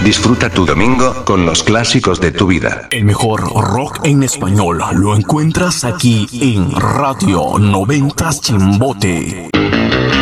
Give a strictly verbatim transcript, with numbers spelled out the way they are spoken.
Disfruta tu domingo con los clásicos de tu vida. El mejor rock en español lo encuentras aquí en Radio noventas Chimbote.